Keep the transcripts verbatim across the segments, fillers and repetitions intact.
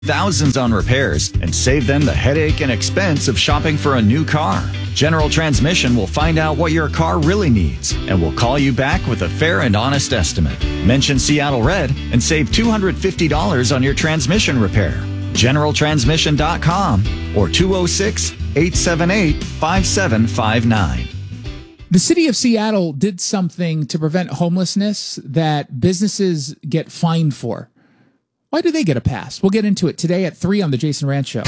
thousands on repairs and save them the headache and expense of shopping for a new car. General Transmission will find out what your car really needs and will call you back with a fair and honest estimate. Mention Seattle Red and save two hundred fifty dollars on your transmission repair. general transmission dot com or two oh six, eight seven eight, five seven five nine. The city of Seattle did something to prevent homelessness that businesses get fined for. Why do they get a pass? We'll get into it today at three on The Jason Rantz Show.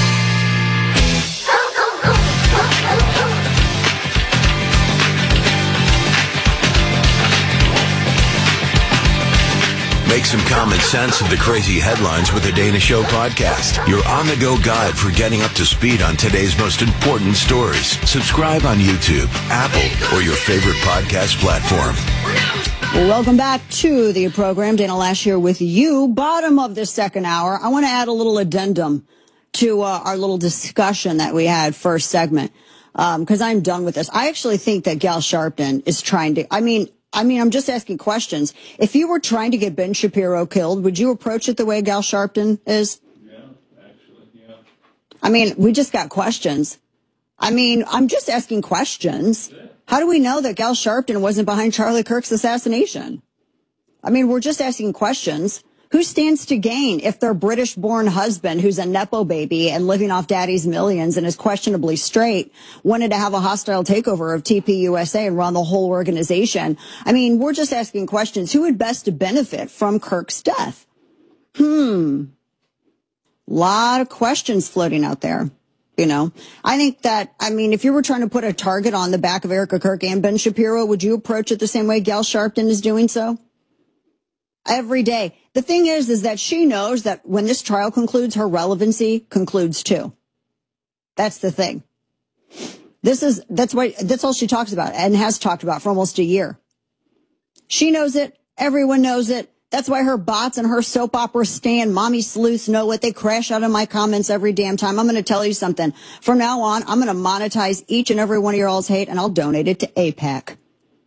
Make some common sense of the crazy headlines with the Dana Show podcast. Your on-the-go guide for getting up to speed on today's most important stories. Subscribe on YouTube, Apple, or your favorite podcast platform. Well, welcome back to the program. Dana Loesch here with you. Bottom of the second hour. I want to add a little addendum to uh, our little discussion that we had first segment, because um, I'm done with this. I actually think that Gal Sharpton is trying to, I mean, I mean, I'm just asking questions. If you were trying to get Ben Shapiro killed, would you approach it the way Gal Sharpton is? Yeah, actually, yeah. I mean, we just got questions. I mean, I'm just asking questions. How do we know that Gal Sharpton wasn't behind Charlie Kirk's assassination? I mean, we're just asking questions. Who stands to gain if their British-born husband, who's a Nepo baby and living off daddy's millions and is questionably straight, wanted to have a hostile takeover of T P U S A and run the whole organization? I mean, we're just asking questions. Who would best to benefit from Kirk's death? Hmm. Lot of questions floating out there. You know, I think that, I mean, if you were trying to put a target on the back of Erica Kirk and Ben Shapiro, would you approach it the same way Gal Sharpton is doing so? Every day. The thing is, is that she knows that when this trial concludes, her relevancy concludes too. That's the thing. This is, that's what, that's all she talks about and has talked about for almost a year. She knows it. Everyone knows it. That's why her bots and her soap opera stan mommy sleuths know what. They crash out of my comments every damn time. I'm going to tell you something. From now on, I'm going to monetize each and every one of your all's hate, and I'll donate it to AIPAC.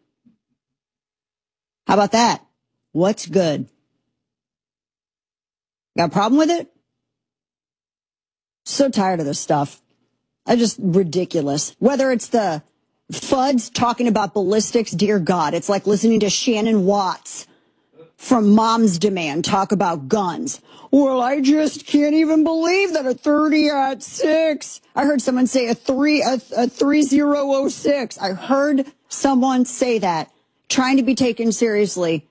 How about that? What's good? Got a problem with it? So tired of this stuff. I just ridiculous. Whether it's the F U Ds talking about ballistics, dear God, it's like listening to Shannon Watts from Mom's Demand talk about guns. Well, I just can't even believe that a thirty at six. I heard someone say a three a, a three zero oh six. I heard someone say that, trying to be taken seriously.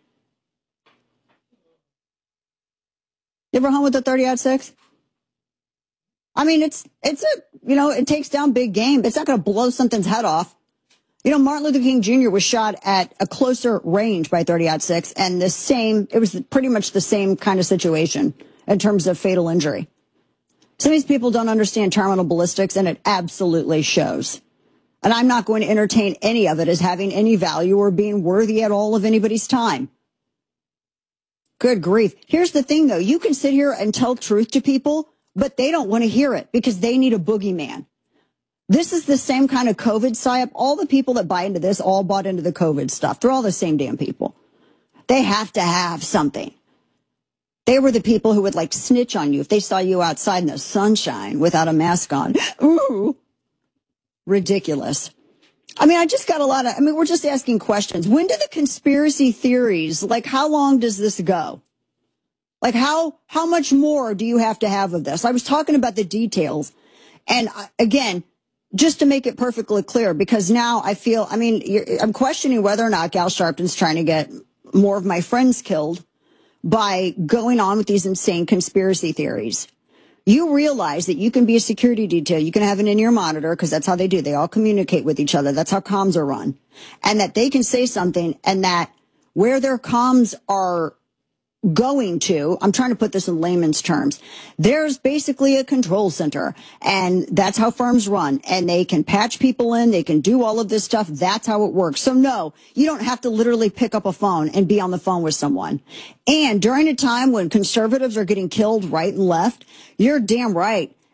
You ever home with a thirty at six? I mean, it's it's a you know it takes down big game. It's not going to blow something's head off. You know, Martin Luther King Junior was shot at a closer range by thirty aught six, and the same, it was pretty much the same kind of situation in terms of fatal injury. Some of these people don't understand terminal ballistics, and it absolutely shows. And I'm not going to entertain any of it as having any value or being worthy at all of anybody's time. Good grief. Here's the thing, though. You can sit here and tell truth to people, but they don't want to hear it because they need a boogeyman. This is the same kind of COVID psyop. All the people that buy into this all bought into the COVID stuff. They're all the same damn people. They have to have something. They were the people who would like snitch on you if they saw you outside in the sunshine without a mask on. Ooh, ridiculous. I mean, I just got a lot of, I mean, we're just asking questions. When do the conspiracy theories, like how long does this go? Like how, how much more do you have to have of this? I was talking about the details. And uh, again, just to make it perfectly clear, because now I feel, I mean, you're, I'm questioning whether or not Gal Sharpton's trying to get more of my friends killed by going on with these insane conspiracy theories. You realize that you can be a security detail. You can have an in-ear monitor because that's how they do. They all communicate with each other. That's how comms are run. And that they can say something and that where their comms are going to, I'm trying to put this in layman's terms, there's basically a control center, and that's how firms run, and they can patch people in, they can do all of this stuff. That's how it works. So no, you don't have to literally pick up a phone and be on the phone with someone. And during a time when conservatives are getting killed right and left, you're damn right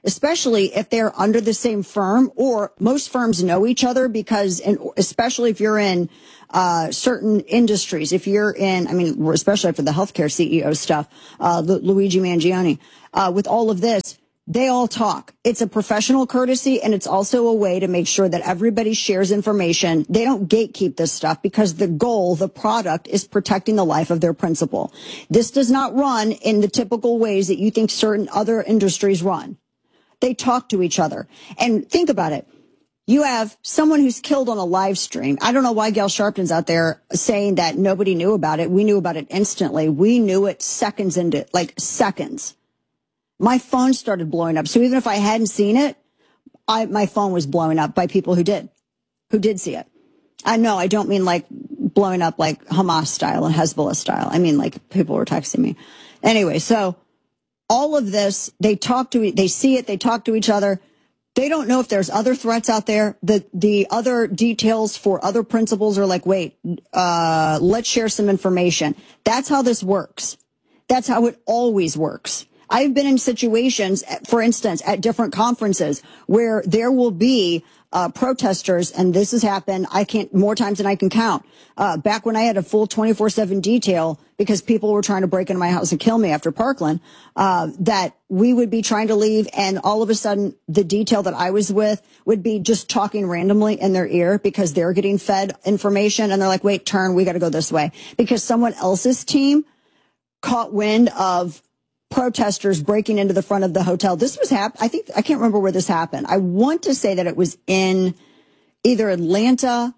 especially if they're under the same firm, or most firms know each other because, and especially if you're in uh, certain industries, if you're in, I mean, especially after the healthcare C E O stuff, uh, Luigi Mangione, uh, with all of this, they all talk. It's a professional courtesy, and it's also a way to make sure that everybody shares information. They don't gatekeep this stuff because the goal, the product, is protecting the life of their principal. This does not run in the typical ways that you think certain other industries run. They talk to each other. And think about it. You have someone who's killed on a live stream. I don't know why Gail Sharpton's out there saying that nobody knew about it. We knew about it instantly. We knew it seconds into, like seconds. My phone started blowing up. So even if I hadn't seen it, I, my phone was blowing up by people who did, who did see it. I know I don't mean like blowing up like Hamas style and Hezbollah style. I mean like people were texting me. Anyway, so all of this, they talk to, they see it, they talk to each other. They don't know if there's other threats out there. The the other details for other principals are like, wait, uh, let's share some information. That's how this works. That's how it always works. I've been in situations, for instance, at different conferences where there will be uh, protesters, and this has happened, I can't, more times than I can count. Uh, back when I had a full twenty-four seven detail because people were trying to break into my house and kill me after Parkland, uh, that we would be trying to leave, and all of a sudden the detail that I was with would be just talking randomly in their ear because they're getting fed information, and they're like, wait, turn, we got to go this way. Because someone else's team caught wind of protesters breaking into the front of the hotel. This was hap- I think, I can't remember where this happened. I want to say that it was in either Atlanta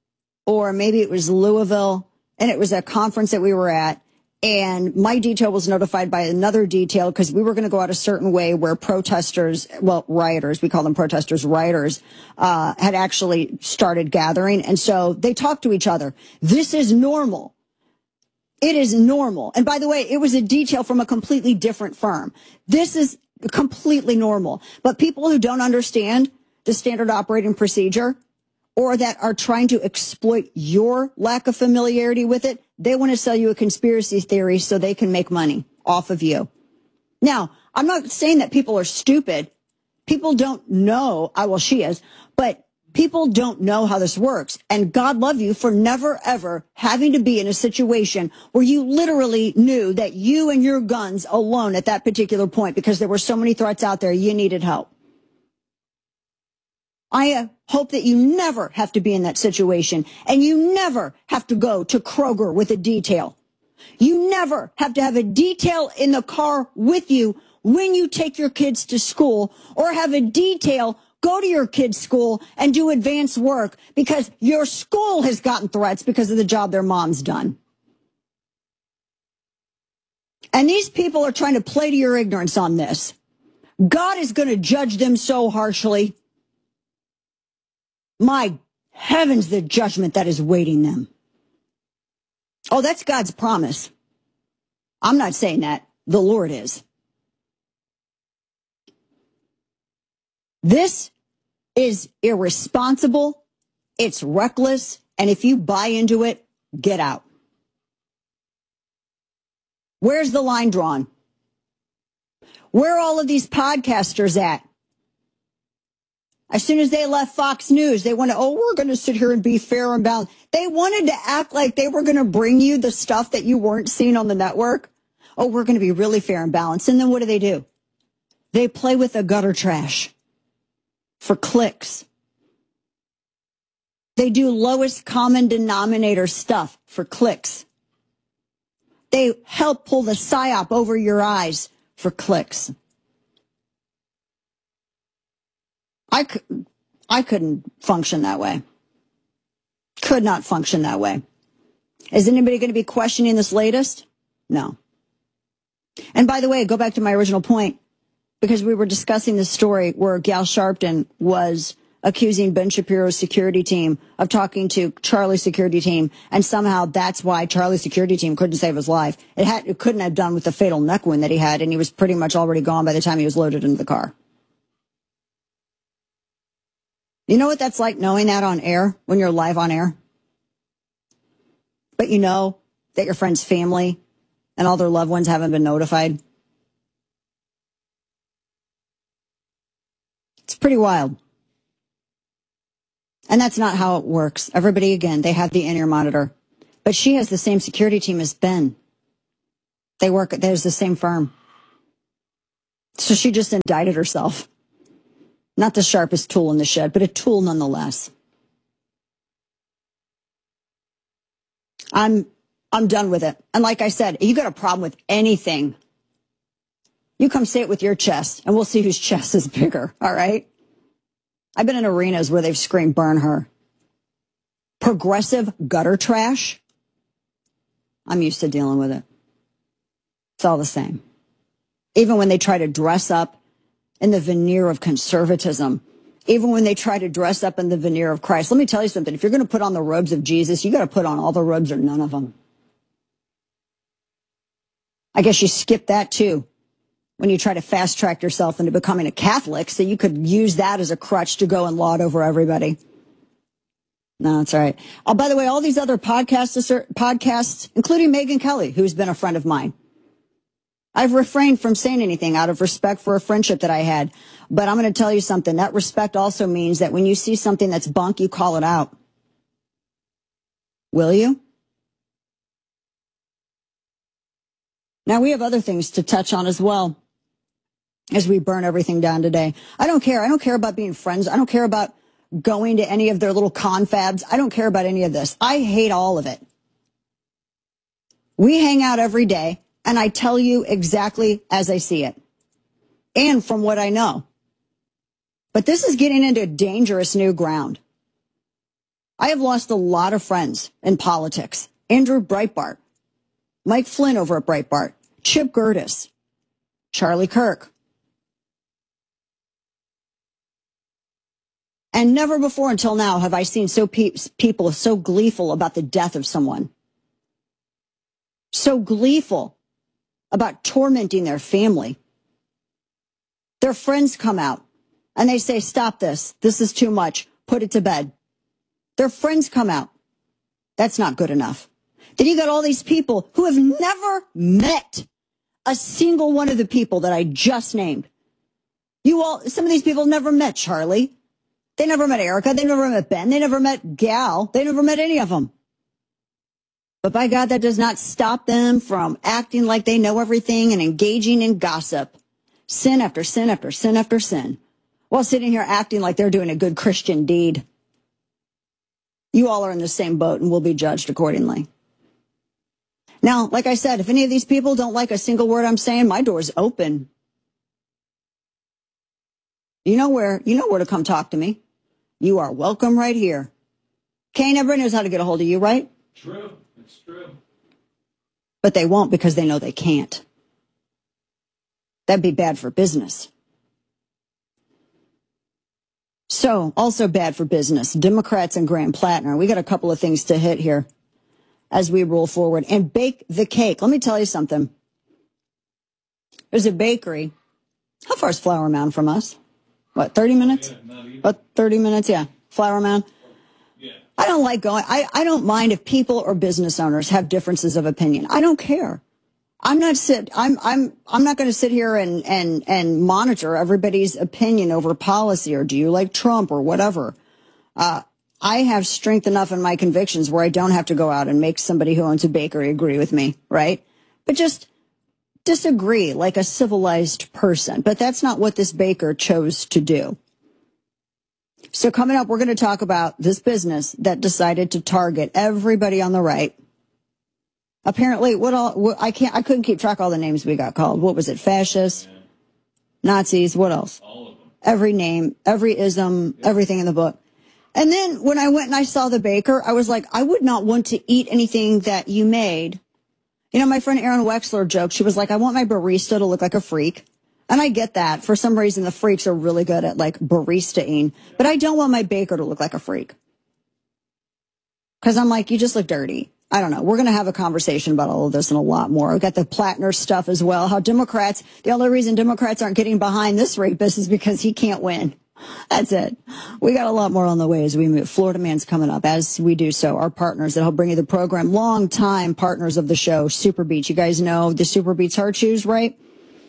or maybe it was Louisville, and it was a conference that we were at. And my detail was notified by another detail because we were going to go out a certain way where protesters, well, rioters, we call them protesters, rioters, uh, had actually started gathering. And so they talked to each other. This is normal. It is normal. And by the way, it was a detail from a completely different firm. This is completely normal. But people who don't understand the standard operating procedure or that are trying to exploit your lack of familiarity with it, they want to sell you a conspiracy theory so they can make money off of you. Now, I'm not saying that people are stupid. People don't know. I well, she is. But people don't know how this works. And God love you for never, ever having to be in a situation where you literally knew that you and your guns alone at that particular point, because there were so many threats out there, you needed help. I uh, hope that you never have to be in that situation, and you never have to go to Kroger with a detail. You never have to have a detail in the car with you when you take your kids to school, or have a detail go to your kid's school and do advanced work because your school has gotten threats because of the job their mom's done. And these people are trying to play to your ignorance on this. God is going to judge them so harshly. My heavens, the judgment that is waiting them. Oh, that's God's promise. I'm not saying that. The Lord is. This is irresponsible, it's reckless, and if you buy into it, get out. Where's the line drawn? Where are all of these podcasters at? As soon as they left Fox News, they wanted, oh, we're going to sit here and be fair and balanced. They wanted to act like they were going to bring you the stuff that you weren't seeing on the network. Oh, we're going to be really fair and balanced. And then what do they do? They play with the gutter trash for clicks. They do lowest common denominator stuff for clicks. They help pull the psyop over your eyes for clicks. I, could, I couldn't function that way. Could not function that way. Is anybody going to be questioning this latest? No. And by the way, go back to my original point, because we were discussing this story where Gal Sharpton was accusing Ben Shapiro's security team of talking to Charlie's security team, and somehow that's why Charlie's security team couldn't save his life. It had, it couldn't have done with the fatal neck wound that he had, and he was pretty much already gone by the time he was loaded into the car. You know what that's like, knowing that on air, when you're live on air? But you know that your friend's family and all their loved ones haven't been notified. pretty wild. And that's not how it works. Everybody, again, they have the in-ear monitor. But she has the same security team as Ben. They work, there's the same firm. So she just indicted herself. Not the sharpest tool in the shed, but a tool nonetheless. I'm I'm done with it. And like I said, you got a problem with anything, you come say it with your chest, and we'll see whose chest is bigger, all right? I've been in arenas where they've screamed, burn her. Progressive gutter trash, I'm used to dealing with it. It's all the same. Even when they try to dress up in the veneer of conservatism, even when they try to dress up in the veneer of Christ. Let me tell you something. If you're going to put on the robes of Jesus, you got to put on all the robes or none of them. I guess you skip that too when you try to fast track yourself into becoming a Catholic so you could use that as a crutch to go and lord over everybody. No, that's all right. Oh, by the way, all these other podcasts, podcasts, including Megyn Kelly, who's been a friend of mine, I've refrained from saying anything out of respect for a friendship that I had. But I'm going to tell you something. That respect also means that when you see something that's bunk, you call it out. Will you? Now, we have other things to touch on as well as we burn everything down today. I don't care. I don't care about being friends. I don't care about going to any of their little confabs. I don't care about any of this. I hate all of it. We hang out every day. And I tell you exactly as I see it and from what I know. But this is getting into dangerous new ground. I have lost a lot of friends in politics. Andrew Breitbart, Mike Flynn over at Breitbart, Chip Gertis, Charlie Kirk. And never before until now have I seen so pe- people so gleeful about the death of someone. So gleeful about tormenting their family. Their friends come out and they say, stop this. This is too much. Put it to bed. Their friends come out. That's not good enough. Then you got all these people who have never met a single one of the people that I just named. You all, some of these people never met Charlie. They never met Erica. They never met Ben. They never met Gal. They never met any of them. But by God, that does not stop them from acting like they know everything and engaging in gossip. Sin after sin after sin after sin. While sitting here acting like they're doing a good Christian deed. You all are in the same boat and will be judged accordingly. Now, like I said, if any of these people don't like a single word I'm saying, my door's open. You know where, you know where to come talk to me. You are welcome right here. Kane, everybody knows how to get a hold of you, right? True. It's true. But they won't because they know they can't. That'd be bad for business. So, also bad for business. Democrats and Graham Plattner. We got a couple of things to hit here as we roll forward. And bake the cake. Let me tell you something. There's a bakery. How far is Flower Mound from us? What, thirty minutes? Yeah, not even. About thirty minutes, yeah. Flower Mound. Yeah. I don't like going. I, I don't mind if people or business owners have differences of opinion. I don't care. I'm not sit. I'm I'm I'm not going to sit here and and and monitor everybody's opinion over policy or do you like Trump or whatever. Uh, I have strength enough in my convictions where I don't have to go out and make somebody who owns a bakery agree with me, right? But just disagree like a civilized person. But that's not what this baker chose to do. So coming up, we're going to talk about this business that decided to target everybody on the right. Apparently, what all, what, I can't, I couldn't keep track of all the names we got called. What was it? Fascists, yeah. Nazis, what else? All of them. Every name, every ism, yeah. Everything in the book. And then when I went and I saw the baker, I was like, I would not want to eat anything that you made. You know, my friend Erin Wexler joked, she was like, I want my barista to look like a freak. And I get that. For some reason, the freaks are really good at like barista-ing. But I don't want my baker to look like a freak. Because I'm like, you just look dirty. I don't know. We're going to have a conversation about all of this and a lot more. We've got the Plattner stuff as well. How Democrats, the only reason Democrats aren't getting behind this rapist is because he can't win. That's it. We got a lot more on the way as we move. Florida Man's coming up. As we do so, our partners that help bring you the program, long-time partners of the show, Super Beats. You guys know the Super Beats heart shoes, right?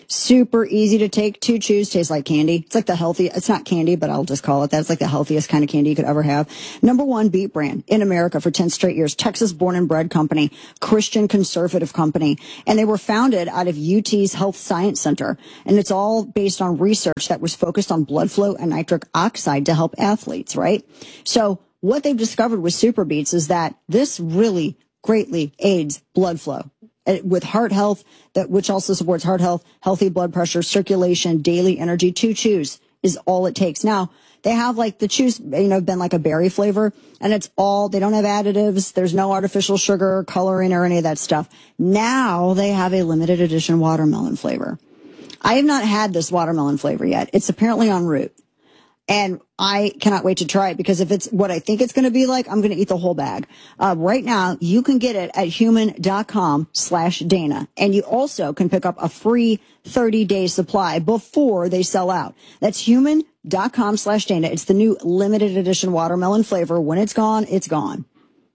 Super easy to take. Two chews, tastes like candy. It's like the healthy, it's not candy, but I'll just call it that. It's like the healthiest kind of candy you could ever have. Number one beet brand in America for ten straight years. Texas born and bred company, Christian conservative company. And they were founded out of U T's Health Science Center. And it's all based on research that was focused on blood flow and nitric oxide to help athletes, right? So what they've discovered with Super Beets is that this really greatly aids blood flow with heart health, that which also supports heart health, healthy blood pressure, circulation, daily energy. Two chews is all it takes. Now, they have like the chews, you know, been like a berry flavor, and it's all, they don't have additives. There's no artificial sugar, coloring, or any of that stuff. Now they have a limited edition watermelon flavor. I have not had this watermelon flavor yet. It's apparently en route. And I cannot wait to try it, because if it's what I think it's going to be like, I'm going to eat the whole bag. Uh, right now, you can get it at human.com slash Dana. And you also can pick up a free thirty day supply before they sell out. That's human.com slash Dana. It's the new limited edition watermelon flavor. When it's gone, it's gone.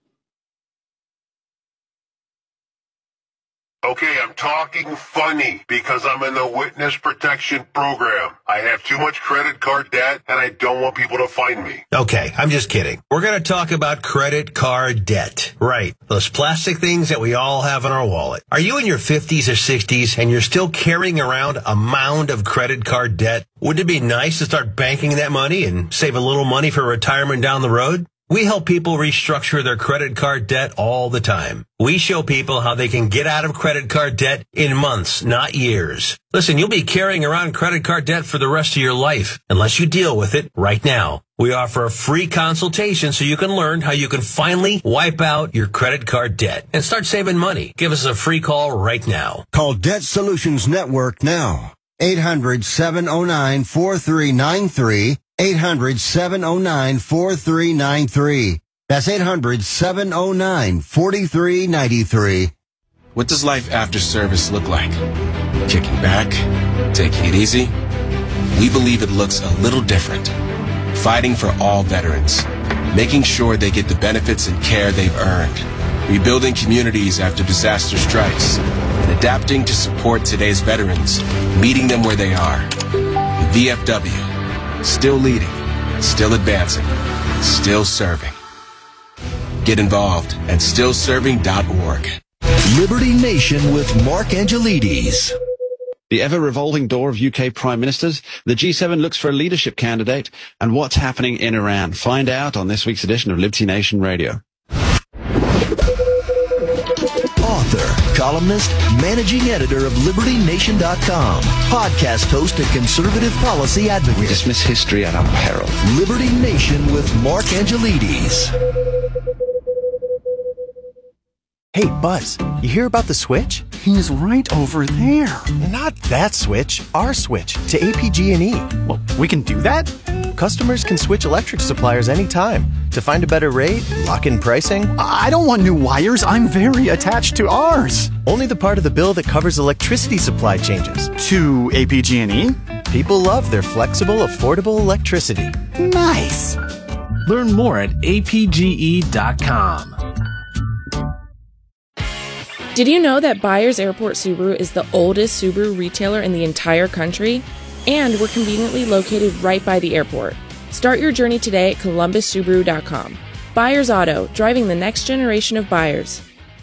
Okay, I'm talking funny because I'm in the witness protection program. I have too much credit card debt and I don't want people to find me. Okay, I'm just kidding. We're going to talk about credit card debt. Right. Those plastic things that we all have in our wallet. Are you in your fifties or sixties and you're still carrying around a mound of credit card debt? Wouldn't it be nice to start banking that money and save a little money for retirement down the road? We help people restructure their credit card debt all the time. We show people how they can get out of credit card debt in months, not years. Listen, you'll be carrying around credit card debt for the rest of your life unless you deal with it right now. We offer a free consultation so you can learn how you can finally wipe out your credit card debt and start saving money. Give us a free call right now. Call Debt Solutions Network now. eight hundred, seven oh nine, four three nine three. eight hundred, seven oh nine, four three nine three. That's eight hundred, seven oh nine, four three nine three. What does life after service look like? Kicking back? Taking it easy? We believe it looks a little different. Fighting for all veterans. Making sure they get the benefits and care they've earned. Rebuilding communities after disaster strikes. And adapting to support today's veterans. Meeting them where they are. The V F W. Still leading, still advancing, still serving. Get involved at still serving dot org. Liberty Nation with Mark Angelides. The ever-revolving door of U K prime ministers, the G seven looks for a leadership candidate, and what's happening in Iran. Find out on this week's edition of Liberty Nation Radio. Author, columnist, managing editor of Liberty Nation dot com, podcast host and conservative policy advocate. We dismiss history at our peril. Liberty Nation with Mark Angelides. Hey, Buzz, you hear about the switch? He's right over there. Not that switch, our switch to A P G and E. Well, we can do that? Customers can switch electric suppliers anytime to find a better rate, lock in pricing. I don't want new wires. I'm very attached to ours. Only the part of the bill that covers electricity supply changes. To A P G and E? People love their flexible, affordable electricity. Nice. Learn more at A P G E dot com. Did you know that Byers Airport Subaru is the oldest Subaru retailer in the entire country? And we're conveniently located right by the airport. Start your journey today at Columbus Subaru dot com. Byers Auto, driving the next generation of buyers.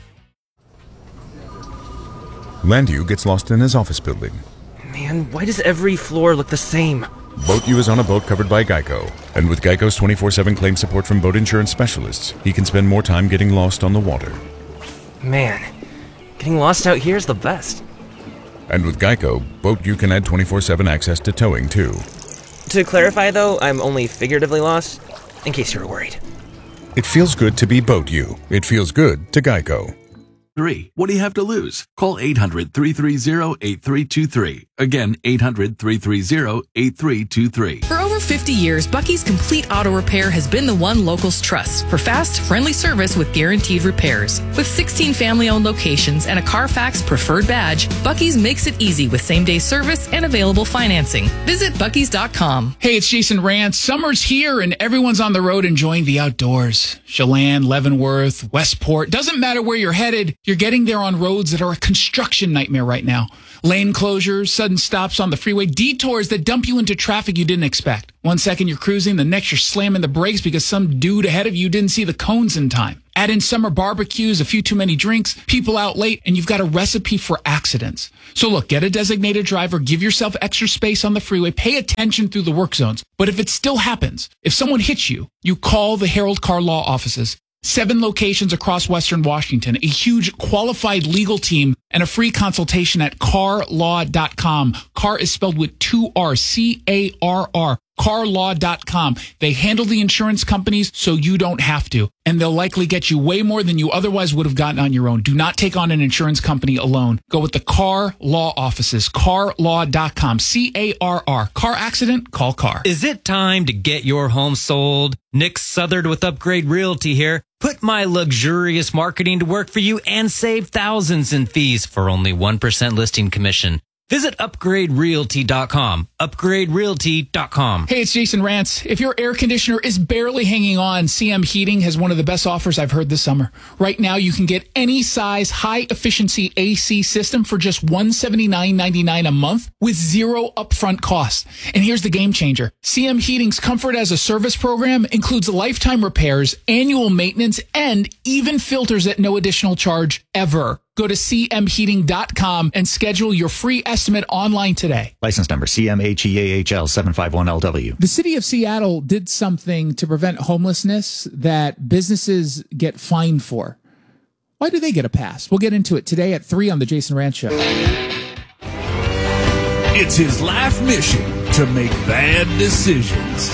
Landu gets lost in his office building. Man, why does every floor look the same? BoatU is on a boat covered by Geico. And with Geico's twenty-four seven claim support from boat insurance specialists, he can spend more time getting lost on the water. Man, getting lost out here is the best. And with Geico, BoatU can add twenty-four seven access to towing, too. To clarify, though, I'm only figuratively lost, in case you were worried. It feels good to be BoatU. It feels good to Geico. Three. What do you have to lose? Call eight hundred, three three zero, eight three two three. Again, eight hundred, three three zero, eight three two three. For over fifty years, Bucky's Complete Auto Repair has been the one locals trust for fast, friendly service with guaranteed repairs. With sixteen family-owned locations and a Carfax preferred badge, Bucky's makes it easy with same-day service and available financing. Visit Bucky's dot com. Hey, it's Jason Rance. Summer's here and everyone's on the road enjoying the outdoors. Chelan, Leavenworth, Westport. Doesn't matter where you're headed. You're getting there on roads that are a construction nightmare right now. Lane closures, sudden stops on the freeway, detours that dump you into traffic you didn't expect. One second you're cruising, the next you're slamming the brakes because some dude ahead of you didn't see the cones in time. Add in summer barbecues, a few too many drinks, people out late, and you've got a recipe for accidents. So look, get a designated driver, give yourself extra space on the freeway, pay attention through the work zones. But if it still happens, if someone hits you, you call the Harold Car Law offices. Seven locations across Western Washington, a huge qualified legal team, and a free consultation at car law dot com. Car is spelled with two R's, C A R R. car law dot com. They handle the insurance companies so you don't have to. And they'll likely get you way more than you otherwise would have gotten on your own. Do not take on an insurance company alone. Go with the Car Law offices. car law dot com. C A R R. Car accident? Call Car. Is it time to get your home sold? Nick Southard with Upgrade Realty here. Put my luxurious marketing to work for you and save thousands in fees for only one percent listing commission. Visit upgrade realty dot com. upgrade realty dot com. Hey, it's Jason Rantz. If your air conditioner is barely hanging on, C M Heating has one of the best offers I've heard this summer. Right now, you can get any size high-efficiency A C system for just one hundred seventy-nine ninety-nine a month with zero upfront costs. And here's the game changer. C M Heating's Comfort as a Service program includes lifetime repairs, annual maintenance, and even filters at no additional charge ever. Go to c m heating dot com and schedule your free estimate online today. License number C M H E A H L seven five one L W. The city of Seattle did something to prevent homelessness that businesses get fined for. Why do they get a pass? We'll get into it today at three on the Jason Rantz Show. It's his life mission to make bad decisions.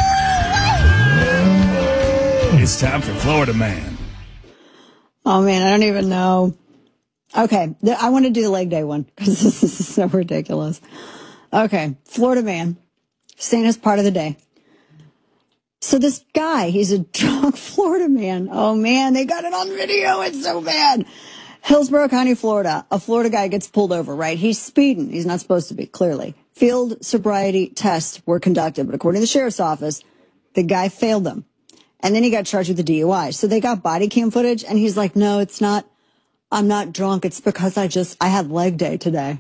It's time for Florida Man. Oh, man, I don't even know. Okay, I want to do the leg day one because this is so ridiculous. Okay, Florida man, staying as part of the day. So this guy, he's a drunk Florida man. Oh, man, they got it on video. It's so bad. Hillsborough County, Florida. A Florida guy gets pulled over, right? He's speeding. He's not supposed to be, clearly. Field sobriety tests were conducted, but according to the sheriff's office, the guy failed them. And then he got charged with a D U I. So they got body cam footage, and he's like, no, it's not. I'm not drunk. It's because I just, I had leg day today.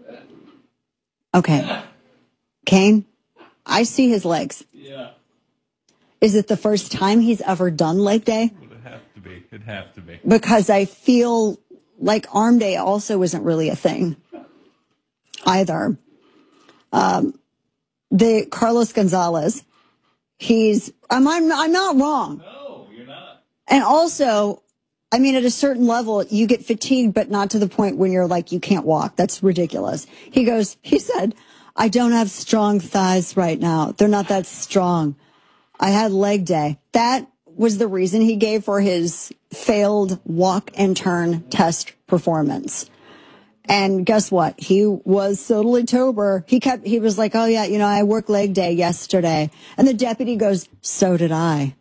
Okay. Kane, I see his legs. Yeah. Is it the first time he's ever done leg day? Would it have to be? It'd have to be. Because I feel like arm day also isn't really a thing either. Um, the Carlos Gonzalez, he's, I'm, I'm, I'm not wrong. No, you're not. And also, I mean, at a certain level, you get fatigued, but not to the point when you're like, you can't walk. That's ridiculous. He goes, he said, I don't have strong thighs right now. They're not that strong. I had leg day. That was the reason he gave for his failed walk and turn test performance. And guess what? He was totally sober. He kept, he was like, oh yeah, you know, I worked leg day yesterday. And the deputy goes, so did I.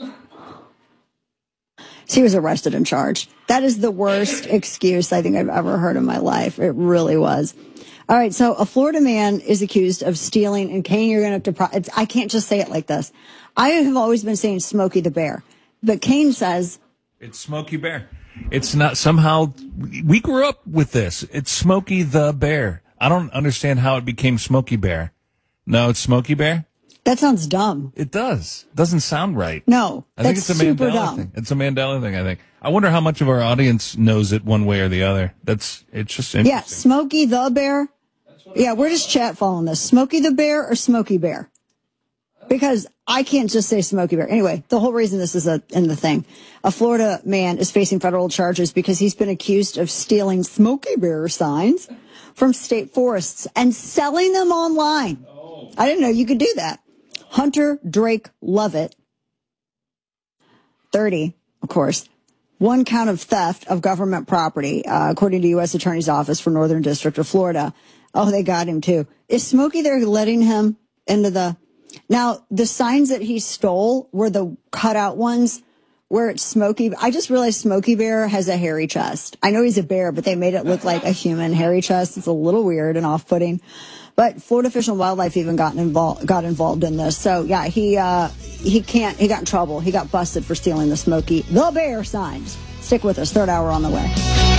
He was arrested and charged. That is the worst excuse I think I've ever heard in my life. It really was. All right, so a Florida man is accused of stealing, and Kane, you're going to have to, pro- it's, I can't just say it like this. I have always been saying Smokey the Bear, but Kane says... It's Smokey Bear. It's not somehow, we grew up with this. It's Smokey the Bear. I don't understand how it became Smokey Bear. No, it's Smokey Bear? That sounds dumb. It does. Doesn't sound right. No, I think that's it's a super Mandela dumb. thing. It's a Mandela thing, I think. I wonder how much of our audience knows it one way or the other. That's, it's just interesting. Yeah, Smokey the Bear. Yeah, where does chat fall on this? Smokey the Bear or Smokey Bear? Because I can't just say Smokey Bear. Anyway, the whole reason this is a, in the thing, a Florida man is facing federal charges because he's been accused of stealing Smokey Bear signs from state forests and selling them online. Oh. I didn't know you could do that. Hunter Drake Lovett, thirty, of course, one count of theft of government property, uh, according to U S Attorney's Office for Northern District of Florida. Oh, they got him too. Is Smokey there letting him into the... Now, the signs that he stole were the cutout ones where it's Smokey. I just realized Smokey Bear has a hairy chest. I know he's a bear, but they made it look like a human hairy chest. It's a little weird and off-putting. But Florida Fish and Wildlife even got involved, got involved in this. So, yeah, he uh, he can't, he got in trouble. He got busted for stealing the Smokey the Bear signs. Stick with us. Third hour on the way.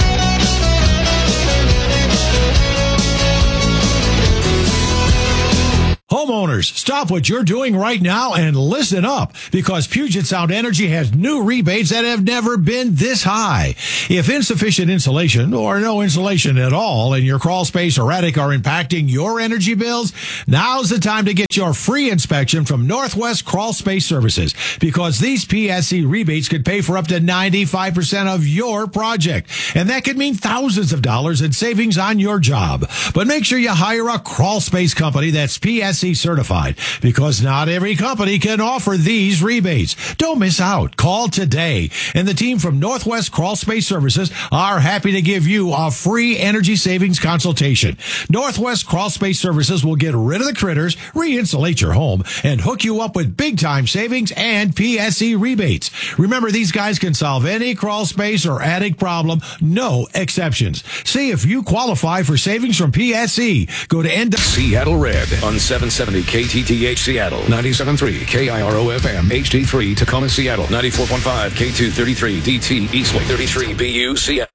Homeowners, stop what you're doing right now and listen up, because Puget Sound Energy has new rebates that have never been this high. If insufficient insulation or no insulation at all in your crawl space or attic are impacting your energy bills, now's the time to get your free inspection from Northwest Crawl Space Services, because these P S C rebates could pay for up to ninety-five percent of your project. And that could mean thousands of dollars in savings on your job. But make sure you hire a crawl space company that's P S C certified, because not every company can offer these rebates. Don't miss out. Call today. And the team from Northwest Crawl Space Services are happy to give you a free energy savings consultation. Northwest Crawl Space Services will get rid of the critters, re-insulate your home, and hook you up with big time savings and P S C rebates. Remember, these guys can solve any crawl space or attic problem, no exceptions. See if you qualify for savings from P S C. Go to N W. Seattle Red on seven seventy K T T H Seattle, ninety-seven point three K I R O F M, H D three Tacoma Seattle, ninety-four point five K two thirty-three D T Eastway, thirty-three B U Seattle.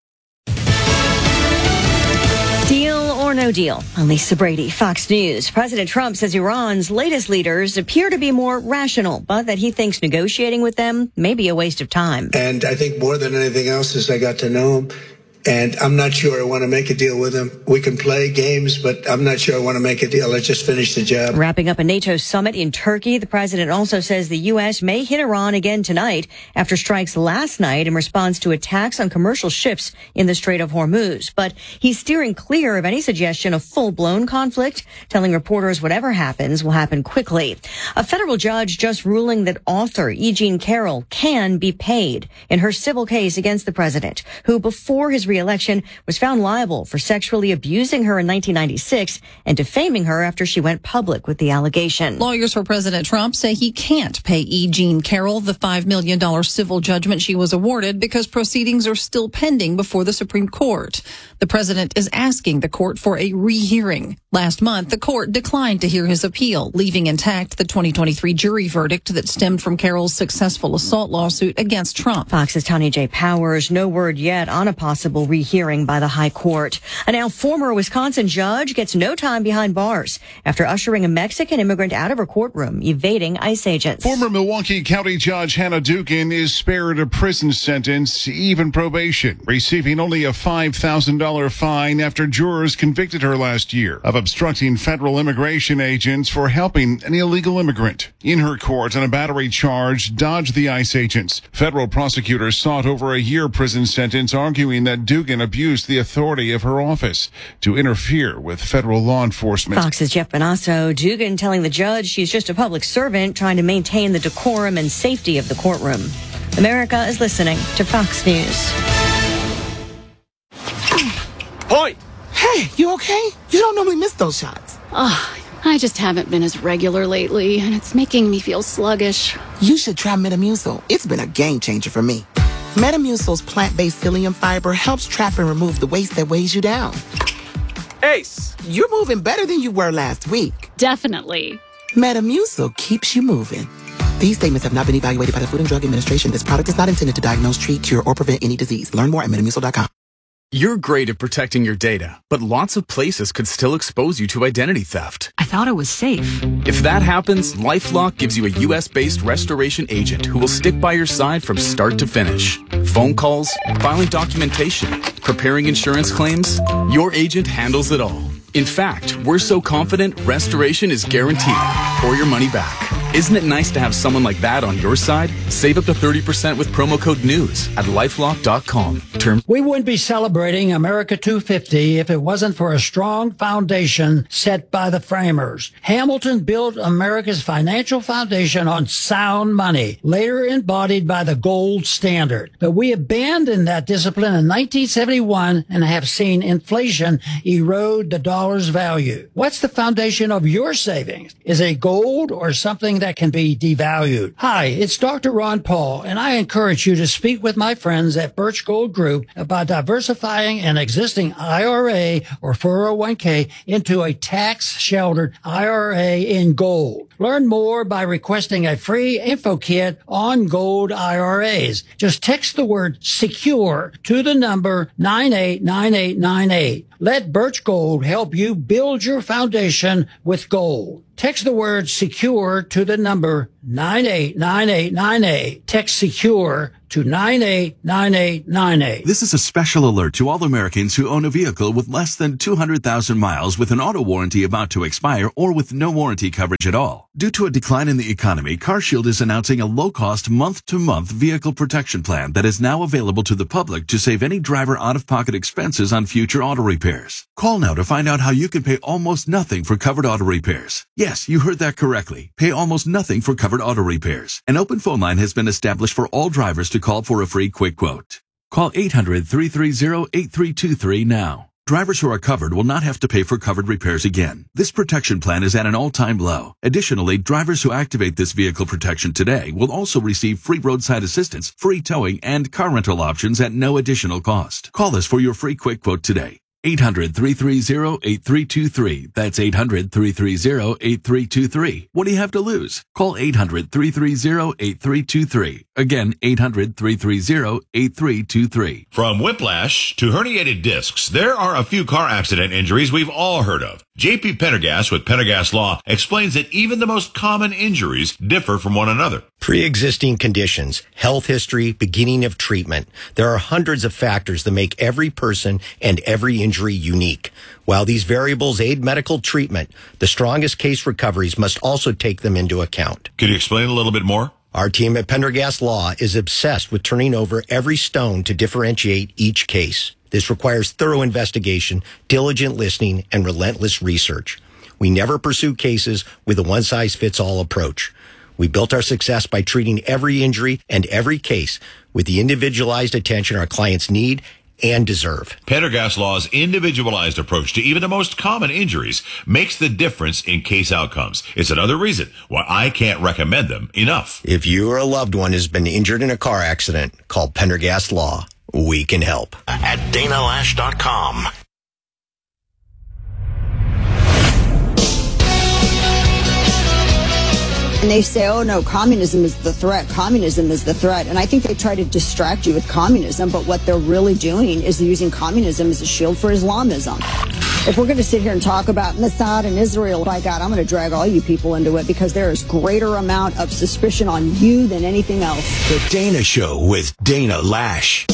Deal or no deal? I'm Lisa Brady, Fox News. President Trump says Iran's latest leaders appear to be more rational, but that he thinks negotiating with them may be a waste of time. And I think more than anything else is I got to know him. And I'm not sure I want to make a deal with him. We can play games, but I'm not sure I want to make a deal. Let's just finish the job. Wrapping up a NATO summit in Turkey, the president also says the U S may hit Iran again tonight after strikes last night in response to attacks on commercial ships in the Strait of Hormuz. But he's steering clear of any suggestion of full-blown conflict, telling reporters whatever happens will happen quickly. A federal judge just ruling that author E. Jean Carroll can be paid in her civil case against the president, who before his re-election was found liable for sexually abusing her in nineteen ninety-six and defaming her after she went public with the allegation. Lawyers for President Trump say he can't pay E. Jean Carroll the five million dollars civil judgment she was awarded because proceedings are still pending before the Supreme Court. The president is asking the court for a rehearing. Last month, the court declined to hear his appeal, leaving intact the twenty twenty-three jury verdict that stemmed from Carroll's successful assault lawsuit against Trump. Fox's Tanya J. Powers, no word yet on a possible rehearing by the high court. A now former Wisconsin judge gets no time behind bars after ushering a Mexican immigrant out of her courtroom, evading ICE agents. Former Milwaukee County Judge Hannah Dugan is spared a prison sentence, even probation, receiving only a five thousand dollars fine after jurors convicted her last year of obstructing federal immigration agents for helping an illegal immigrant. In her court on a battery charge, dodged the ICE agents. Federal prosecutors sought over a year prison sentence, arguing that Dugan abused the authority of her office to interfere with federal law enforcement. Fox's Jeff Bonasso. Dugan telling the judge she's just a public servant trying to maintain the decorum and safety of the courtroom. America is listening to Fox News. Hoy! Hey, you okay? You don't normally miss those shots. Oh, I just haven't been as regular lately, and it's making me feel sluggish. You should try Metamucil. It's been a game changer for me. Metamucil's plant-based psyllium fiber helps trap and remove the waste that weighs you down. Ace, you're moving better than you were last week. Definitely. Metamucil keeps you moving. These statements have not been evaluated by the Food and Drug Administration. This product is not intended to diagnose, treat, cure, or prevent any disease. Learn more at metamucil dot com. You're great at protecting your data, but lots of places could still expose you to identity theft. I thought it was safe. If that happens, LifeLock gives you a U S-based restoration agent who will stick by your side from start to finish. Phone calls, filing documentation, preparing insurance claims, your agent handles it all. In fact, we're so confident restoration is guaranteed or your money back. Isn't it nice to have someone like that on your side? Save up to thirty percent with promo code NEWS at lifelock dot com. Term- we wouldn't be celebrating America two fifty if it wasn't for a strong foundation set by the framers. Hamilton built America's financial foundation on sound money, later embodied by the gold standard. But we abandoned that discipline in nineteen seventy-one and have seen inflation erode the dollar's value. What's the foundation of your savings? Is it gold or something that that can be devalued. Hi, it's Doctor Ron Paul, and I encourage you to speak with my friends at Birch Gold Group about diversifying an existing I R A or four oh one k into a tax-sheltered I R A in gold. Learn more by requesting a free info kit on gold I R As. Just text the word SECURE to the number nine eight nine eight nine eight. Let Birch Gold help you build your foundation with gold. Text the word SECURE to the number nine eight nine eight nine eight. Text SECURE to nine eight nine eight nine eight. This is a special alert to all Americans who own a vehicle with less than two hundred thousand miles with an auto warranty about to expire or with no warranty coverage at all. Due to a decline in the economy, CarShield is announcing a low-cost month-to-month vehicle protection plan that is now available to the public to save any driver out-of-pocket expenses on future auto repairs. Call now to find out how you can pay almost nothing for covered auto repairs. Yes, you heard that correctly. Pay almost nothing for covered auto repairs. An open phone line has been established for all drivers to call for a free quick quote. Call eight hundred, three three zero, eight three two three now. Drivers who are covered will not have to pay for covered repairs again. This protection plan is at an all-time low. Additionally, drivers who activate this vehicle protection today will also receive free roadside assistance, free towing, and car rental options at no additional cost. Call us for your free quick quote today. eight hundred, three three zero, eight three two three. That's eight hundred, three three zero, eight three two three. What do you have to lose? Call eight hundred, three three zero, eight three two three. Again, eight hundred, three three zero, eight three two three. From whiplash to herniated discs, there are a few car accident injuries we've all heard of. J P Pendergast with Pendergast Law explains that even the most common injuries differ from one another. Pre-existing conditions, health history, beginning of treatment. There are hundreds of factors that make every person and every injury unique. While these variables aid medical treatment, the strongest case recoveries must also take them into account. Could you explain a little bit more? Our team at Pendergast Law is obsessed with turning over every stone to differentiate each case. This requires thorough investigation, diligent listening, and relentless research. We never pursue cases with a one-size-fits-all approach. We built our success by treating every injury and every case with the individualized attention our clients need and deserve. Pendergast Law's individualized approach to even the most common injuries makes the difference in case outcomes. It's another reason why I can't recommend them enough. If you or a loved one has been injured in a car accident, call Pendergast Law. We can help. At Dana Lash dot com. And they say, oh, no, communism is the threat. Communism is the threat. And I think they try to distract you with communism. But what they're really doing is they're using communism as a shield for Islamism. If we're going to sit here and talk about Mossad and Israel, by God, I'm going to drag all you people into it because there is greater amount of suspicion on you than anything else. The Dana Show with Dana Lash.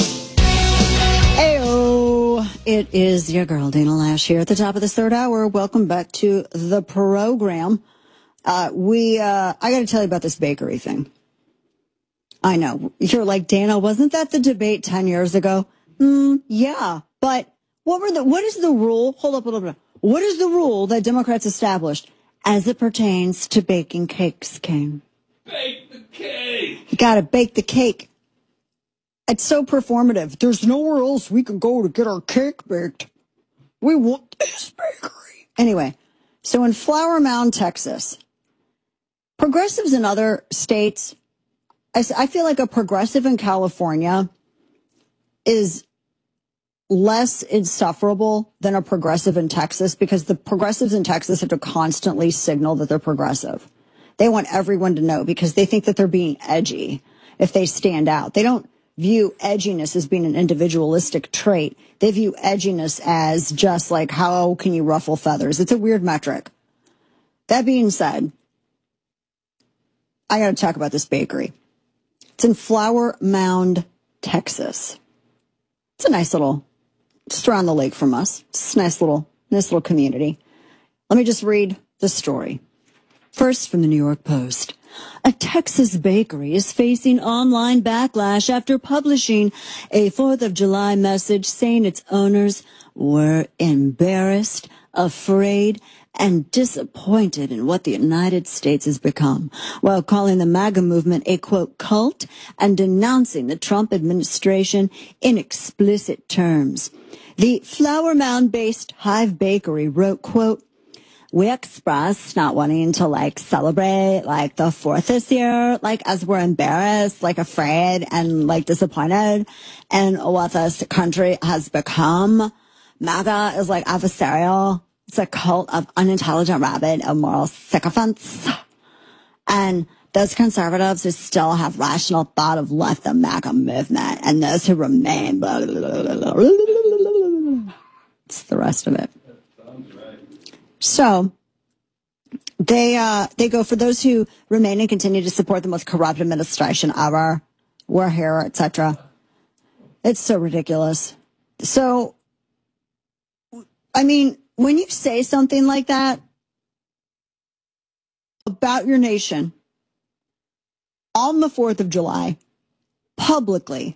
Ayo, it is your girl, Dana Lash, here at the top of this third hour. Welcome back to the program. Uh, we, uh, I got to tell you about this bakery thing. I know. You're like, Dana, wasn't that the debate ten years ago? Mm, yeah. But what were the, what is the rule? Hold up a little bit. What is the rule that Democrats established as it pertains to baking cakes, King? Bake the cake. You got to bake the cake. It's so performative. There's nowhere else we can go to get our cake baked. We want this bakery. Anyway, so in Flower Mound, Texas, progressives in other states, I feel like a progressive in California is less insufferable than a progressive in Texas because the progressives in Texas have to constantly signal that they're progressive. They want everyone to know because they think that they're being edgy if they stand out. They don't view edginess as being an individualistic trait. They view edginess as just like, how can you ruffle feathers? It's a weird metric. That being said, I got to talk about this bakery. It's in Flower Mound, Texas. It's a nice little, just around the lake from us. It's a nice little, nice little community. Let me just read the story. First from the New York Post. A Texas bakery is facing online backlash after publishing a fourth of July message saying its owners were embarrassed, afraid, and disappointed in what the United States has become, while calling the MAGA movement a, quote, cult and denouncing the Trump administration in explicit terms. The Flower Mound-based Hive Bakery wrote, quote, we expressed not wanting to like celebrate like the fourth this year, like as we're embarrassed, like afraid and like disappointed in what this country has become. MAGA is like adversarial. It's a cult of unintelligent, rabid, immoral sycophants. And those conservatives who still have rational thought have left the MAGA movement, and those who remain, blah, blah, blah, blah, blah. It's the rest of it. So they uh, they go for those who remain and continue to support the most corrupt administration ever. We're here, et cetera. It's so ridiculous. So, I mean, when you say something like that about your nation on the fourth of July, publicly,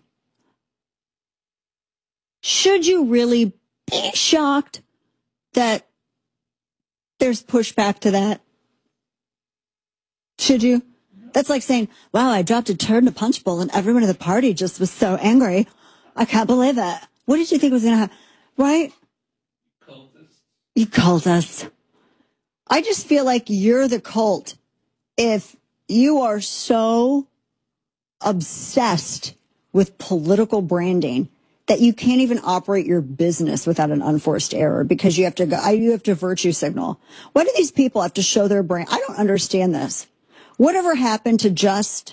should you really be shocked that there's pushback to that? Should you? That's like saying, wow, I dropped a turd in a punch bowl and everyone at the party just was so angry. I can't believe it. What did you think was going to happen? Right? Cultist. You cultist. I just feel like you're the cult if you are so obsessed with political branding that you can't even operate your business without an unforced error because you have to go, you have to virtue signal. Why do these people have to show their brand? I don't understand this. Whatever happened to just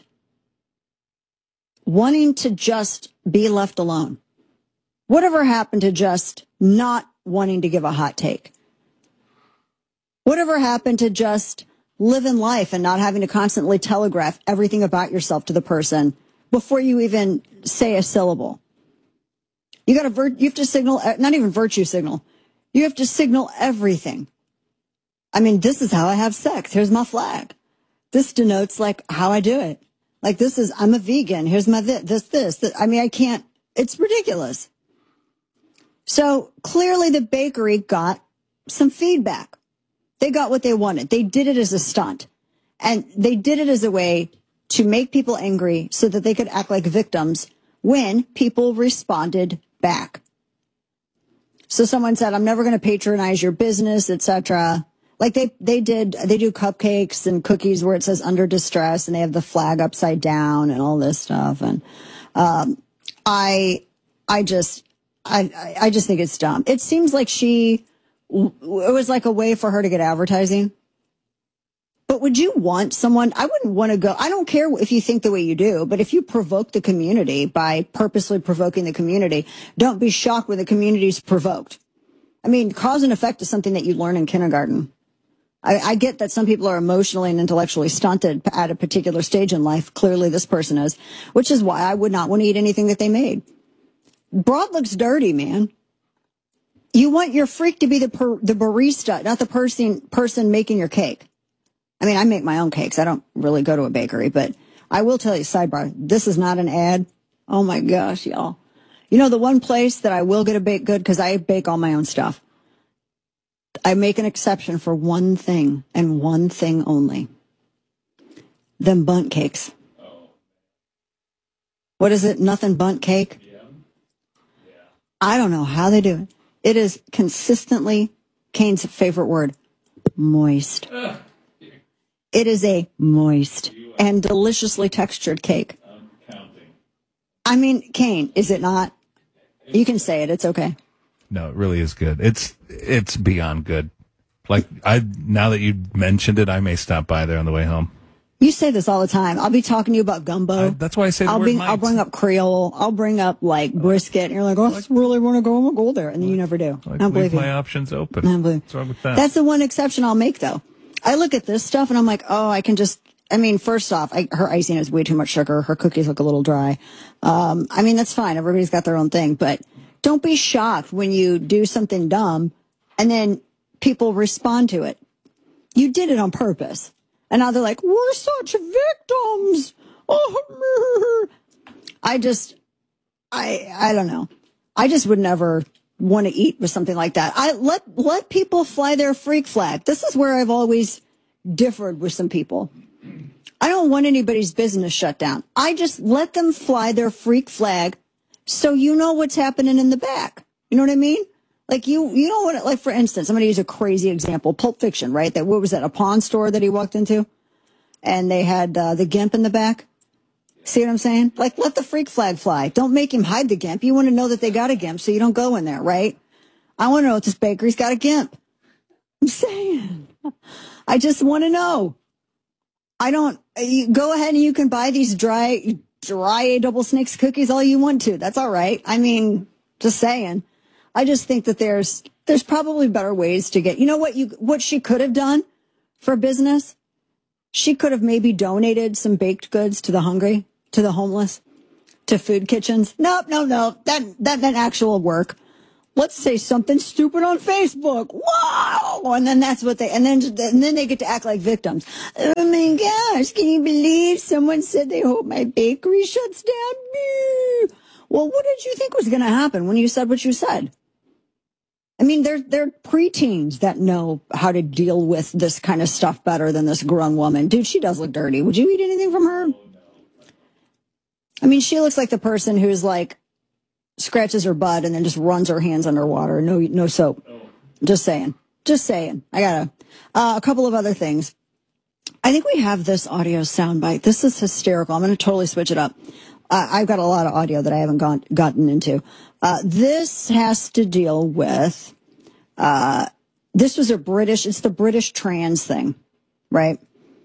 wanting to just be left alone? Whatever happened to just not wanting to give a hot take? Whatever happened to just living life and not having to constantly telegraph everything about yourself to the person before you even say a syllable? You got to, vir- you have to signal, not even virtue signal. You have to signal everything. I mean, this is how I have sex. Here's my flag. This denotes like how I do it. Like this is, I'm a vegan. Here's my this, this, this. this. I mean, I can't, it's ridiculous. So clearly the bakery got some feedback. They got what they wanted. They did it as a stunt. And they did it as a way to make people angry so that they could act like victims when people responded back. So someone said, I'm never going to patronize your business, et cetera. Like they, they did, they do cupcakes and cookies where it says under distress and they have the flag upside down and all this stuff. And, um, I, I just, I, I just think it's dumb. It seems like she, it was like a way for her to get advertising. But would you want someone, I wouldn't want to go, I don't care if you think the way you do, but if you provoke the community by purposely provoking the community, don't be shocked when the community's provoked. I mean, cause and effect is something that you learn in kindergarten. I, I get that some people are emotionally and intellectually stunted at a particular stage in life. Clearly this person is, which is why I would not want to eat anything that they made. Broad looks dirty, man. You want your freak to be the per, the barista, not the person person making your cake. I mean, I make my own cakes. I don't really go to a bakery, but I will tell you, sidebar, this is not an ad. Oh my gosh, y'all. You know, the one place that I will get a bake good, because I bake all my own stuff. I make an exception for one thing and one thing only. Them bundt cakes. What is it? Nothing bundt cake? I don't know how they do it. It is consistently Kane's favorite word, moist. It is a moist and deliciously textured cake. I mean, Kane, is it not? You can say it. It's okay. No, it really is good. It's it's beyond good. Like I now that you mentioned it, I may stop by there on the way home. You say this all the time. I'll be talking to you about gumbo. I, that's why I say the I'll word be, might. I'll bring up Creole. I'll bring up like brisket. And you're like, oh, I really want to go. I'm gonna go there, and then you never do. Like, I don't believe leave my you. options open. I don't believe. What's wrong with that? That's the one exception I'll make, though. I look at this stuff and I'm like, oh, I can just. I mean, first off, I, her icing has way too much sugar. Her cookies look a little dry. Um, I mean, that's fine. Everybody's got their own thing, but don't be shocked when you do something dumb and then people respond to it. You did it on purpose. And now they're like, we're such victims. Oh, I just, I, I don't know. I just would never want to eat with something like that. I let, let people fly their freak flag. This is where I've always differed with some people. I don't want anybody's business shut down. I just let them fly their freak flag so you know what's happening in the back. You know what I mean? Like you, you know what, like for instance, I'm going to use a crazy example. Pulp Fiction, right? That, what was that, a pawn store that he walked into? And they had uh, the GIMP in the back. See what I'm saying? Like, let the freak flag fly. Don't make him hide the GIMP. You want to know that they got a GIMP so you don't go in there, right? I want to know if this bakery's got a GIMP. I'm saying. I just want to know. I don't, you go ahead and you can buy these dry, dry double snakes cookies all you want to. That's all right. I mean, just saying. I just think that there's, there's probably better ways to get, you know what you, what she could have done for business? She could have maybe donated some baked goods to the hungry, to the homeless, to food kitchens. Nope, no, no, that, that meant actual work. Let's say something stupid on Facebook. Wow! And then that's what they, and then, and then they get to act like victims. Oh my gosh, can you believe someone said they hope my bakery shuts down? Well, what did you think was going to happen when you said what you said? I mean, they're, they're preteens that know how to deal with this kind of stuff better than this grown woman. Dude, she does look dirty. Would you eat anything from her? I mean, she looks like the person who's like, scratches her butt and then just runs her hands underwater. No, no soap. Just saying. Just saying. I gotta, uh, a couple of other things. I think we have this audio soundbite. This is hysterical. I'm going to totally switch it up. Uh, I've got a lot of audio that I haven't gone, gotten into. Uh, this has to deal with, uh, this was a British, it's the British trans thing, right?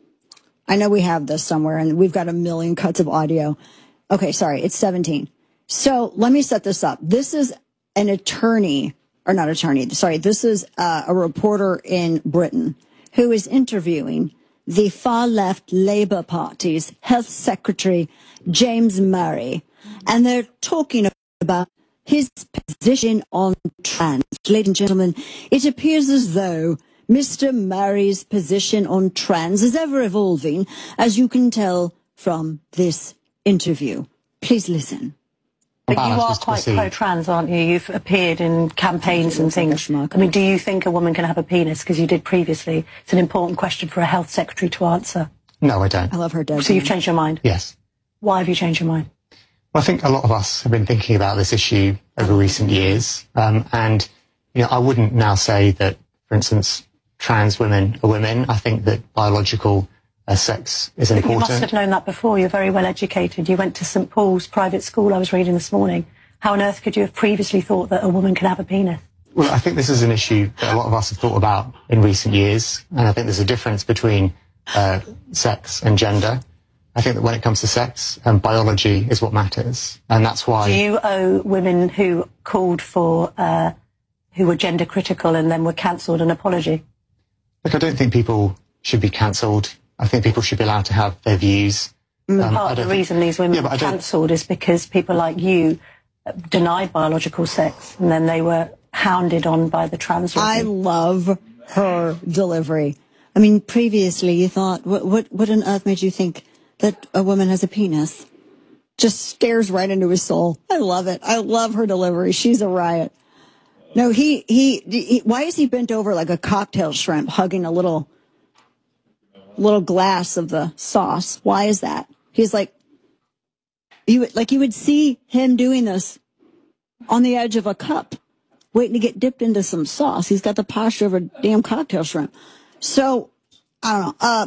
I know we have this somewhere and we've got a million cuts of audio. Okay, sorry, it's seventeen. So let me set this up. This is an attorney, or not attorney, sorry, this is uh, a reporter in Britain who is interviewing the far-left Labour Party's Health Secretary, James Murray, and they're talking about his position on trans. Ladies and gentlemen, it appears as though Mister Murray's position on trans is ever-evolving, as you can tell from this interview. Please listen. But you are quite pro-trans, aren't you? You've appeared in campaigns and things. I mean, do you think a woman can have a penis? Because you did previously. It's an important question for a health secretary to answer. No, I don't. I love her dead. So you've changed your mind? Yes. Why have you changed your mind? Well, I think a lot of us have been thinking about this issue over recent years. Um, and, you know, I wouldn't now say that, for instance, trans women are women. I think that biological Uh, sex is important. You must have known that before. You're very well educated. You went to Saint Paul's private school, I was reading this morning. How on earth could you have previously thought that a woman can have a penis? Well, I think this is an issue that a lot of us have thought about in recent years, and I think there's a difference between uh, sex and gender. I think that when it comes to sex, um, biology is what matters, and that's why... Do you owe women who called for, uh, who were gender critical and then were cancelled an apology? Look, I don't think people should be cancelled. I think people should be allowed to have their views. Mm, um, part of the think... reason these women yeah, were cancelled is because people like you denied biological sex and then they were hounded on by the trans women. I love her delivery. I mean, previously you thought, what, what, what on earth made you think that a woman has a penis? Just stares right into his soul. I love it. I love her delivery. She's a riot. No, he, he, he why is he bent over like a cocktail shrimp hugging a little... little glass of the sauce? Why is that? He's like, you would, like you would see him doing this on the edge of a cup, waiting to get dipped into some sauce. He's got the posture of a damn cocktail shrimp. So, I don't know. Uh,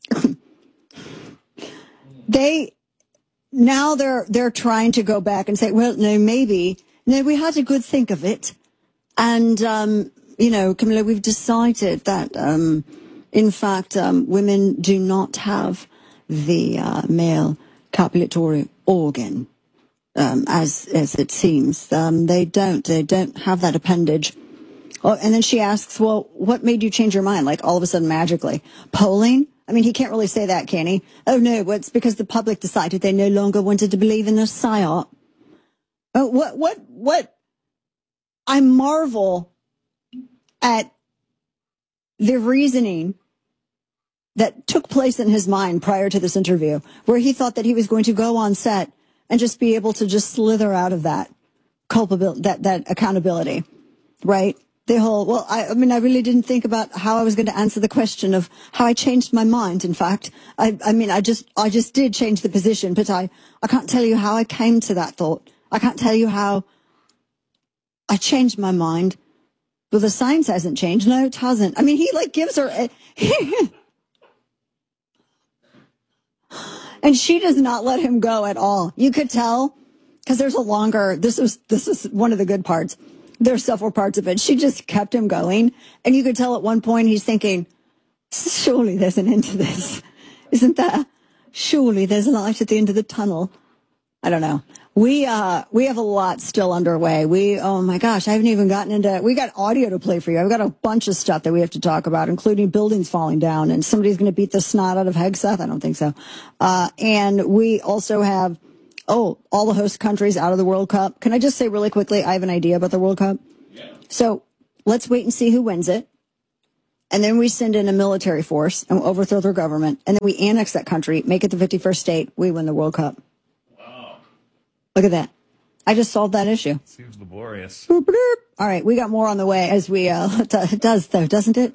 they, now they're, they're trying to go back and say, well, no, maybe, no, we had a good think of it. And, um, you know, Camilla, we've decided that, um, in fact, um, women do not have the uh, male copulatory organ, um, as as it seems. Um, they don't. They don't have that appendage. Oh, and then she asks, well, what made you change your mind? Like all of a sudden magically. Polling? I mean, he can't really say that, can he? Oh, no, well, it's because the public decided they no longer wanted to believe in the psyop. Oh, what, what, what? I marvel at the reasoning that took place in his mind prior to this interview, where he thought that he was going to go on set and just be able to just slither out of that culpability, that, that accountability, right? The whole, well, I, I mean, I really didn't think about how I was going to answer the question of how I changed my mind. In fact, I, I mean, I just, I just did change the position, but I, I can't tell you how I came to that thought. I can't tell you how I changed my mind. Well, the science hasn't changed. No, it hasn't. I mean, he like gives her, and she does not let him go at all. You could tell because there's a longer, this was, this is one of the good parts. There's several parts of it. She just kept him going. And you could tell at one point he's thinking, surely there's an end to this. Isn't there? Surely there's a light at the end of the tunnel. I don't know. We, uh, we have a lot still underway. We, oh my gosh, I haven't even gotten into, we got audio to play for you. I've got a bunch of stuff that we have to talk about, including buildings falling down and somebody's going to beat the snot out of Hegseth. I don't think so. Uh, and we also have, oh, all the host countries out of the World Cup. Can I just say really quickly, I have an idea about the World Cup. Yeah. So let's wait and see who wins it. And then we send in a military force and we'll overthrow their government. And then we annex that country, make it the fifty-first state. We win the World Cup. Wow. Look at that. I just solved that issue. Seems laborious. Boop, boop. All right. We got more on the way as we, uh, it does though, doesn't it?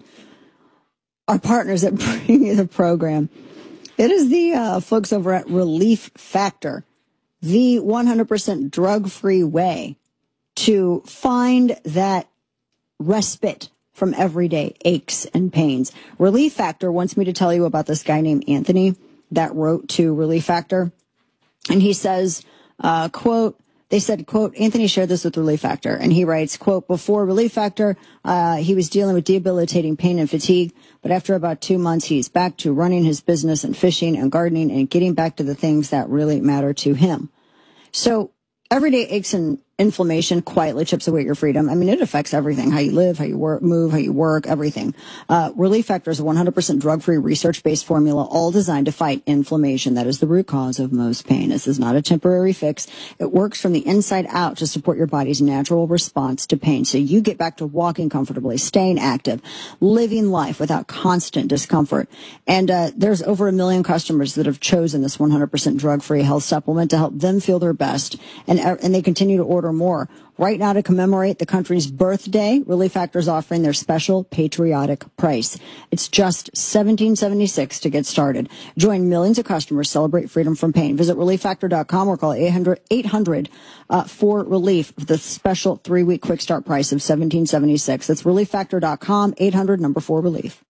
Our partners that bring you the program. It is the uh, folks over at Relief Factor, the one hundred percent drug-free way to find that respite from everyday aches and pains. Relief Factor wants me to tell you about this guy named Anthony that wrote to Relief Factor. And he says, uh, quote, they said, quote, Anthony shared this with Relief Factor. And he writes, quote, before Relief Factor, uh, he was dealing with debilitating pain and fatigue. But after about two months, he's back to running his business and fishing and gardening and getting back to the things that really matter to him. So everyday aches and inflammation quietly chips away at your freedom. I mean, it affects everything, how you live, how you work, move, how you work, everything. Uh, Relief Factor is a one hundred percent drug-free, research-based formula, all designed to fight inflammation. That is the root cause of most pain. This is not a temporary fix. It works from the inside out to support your body's natural response to pain. So you get back to walking comfortably, staying active, living life without constant discomfort. And uh, there's over a million customers that have chosen this one hundred percent drug-free health supplement to help them feel their best. And, uh, and they continue to order more. Right now, to commemorate the country's birthday, Relief Factor is offering their special patriotic price. It's just seventeen seventy-six to get started. Join millions of customers, celebrate freedom from pain. Visit relief factor dot com or call eight hundred eight hundred uh, for relief for the special three-week quick start price of seventeen seventy-six. That's relief factor dot com, eight hundred number four relief.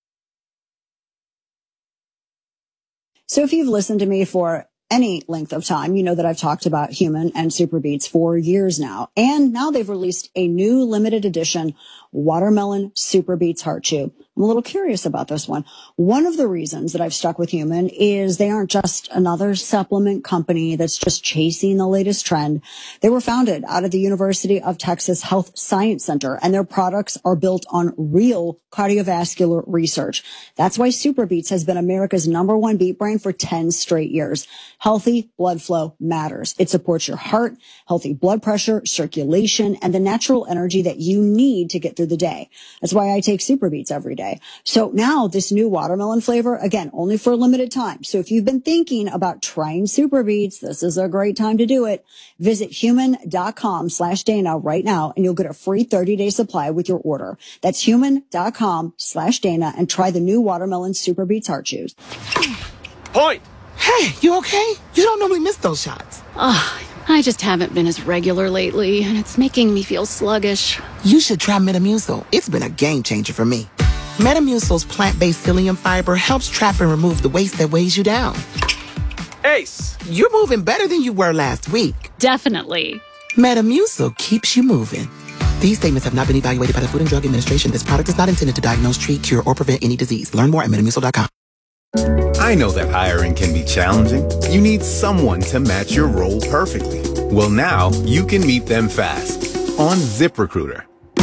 So if you've listened to me for any length of time, you know that I've talked about Human and Super Beets for years now. And now they've released a new limited edition Watermelon Super Beets Heart Chew. I'm a little curious about this one. One of the reasons that I've stuck with Human is they aren't just another supplement company that's just chasing the latest trend. They were founded out of the University of Texas Health Science Center, and their products are built on real cardiovascular research. That's why Super Beets has been America's number one beet brand for ten straight years. Healthy blood flow matters. It supports your heart, healthy blood pressure, circulation, and the natural energy that you need to get through the day. That's why I take Super Beets every day. So now this new watermelon flavor, again, only for a limited time. So if you've been thinking about trying Super Beets, this is a great time to do it. Visit human dot com slash Dana right now and you'll get a free thirty day supply with your order. That's human dot com slash Dana and try the new watermelon Super Beets Heart Chews. Point! Hey, you okay? You don't normally miss those shots. Ugh, I just haven't been as regular lately, and it's making me feel sluggish. You should try Metamucil. It's been a game changer for me. Metamucil's plant-based psyllium fiber helps trap and remove the waste that weighs you down. Ace, you're moving better than you were last week. Definitely. Metamucil keeps you moving. These statements have not been evaluated by the Food and Drug Administration. This product is not intended to diagnose, treat, cure, or prevent any disease. Learn more at metamucil dot com. I know that hiring can be challenging. You need someone to match your role perfectly. Well, now you can meet them fast on ZipRecruiter.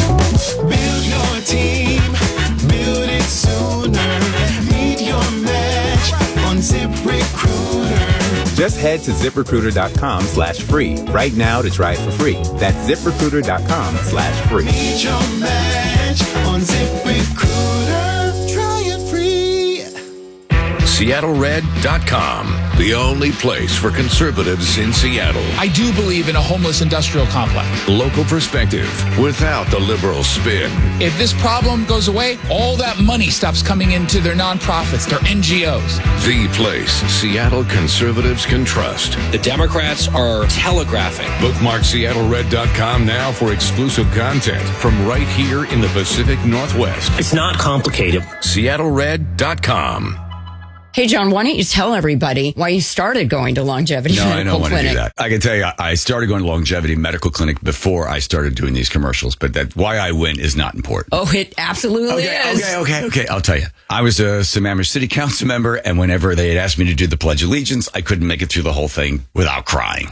Build your team, build it sooner. Meet your match on ZipRecruiter. Just head to ZipRecruiter dot com slash free right now to try it for free. That's ZipRecruiter dot com slash free. Meet your match on ZipRecruiter. Try it free. Seattle Red dot com, the only place for conservatives in Seattle. I do believe in a homeless industrial complex. Local perspective without the liberal spin. If this problem goes away, all that money stops coming into their nonprofits, their N G Os. The place Seattle conservatives can trust. The Democrats are telegraphing. Bookmark Seattle Red dot com now for exclusive content from right here in the Pacific Northwest. It's not complicated. Seattle Red dot com. Hey, John, why don't you tell everybody why you started going to Longevity no, Medical I don't want Clinic? to do that. I can tell you, I started going to Longevity Medical Clinic before I started doing these commercials, but that why I went is not important. Oh, it absolutely okay, is. Okay, okay, okay. I'll tell you. I was a Sammamish City Council member, and whenever they had asked me to do the Pledge of Allegiance, I couldn't make it through the whole thing without crying.